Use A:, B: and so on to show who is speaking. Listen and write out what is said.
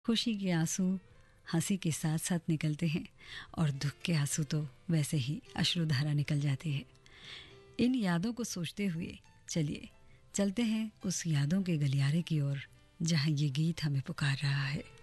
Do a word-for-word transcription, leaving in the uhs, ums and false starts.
A: खुशी के आंसू हंसी के साथ साथ निकलते हैं और दुख के आंसू तो वैसे ही अश्रुधारा निकल जाती है। इन यादों को सोचते हुए चलिए चलते हैं उस यादों के गलियारे की ओर जहां ये गीत हमें पुकार रहा है।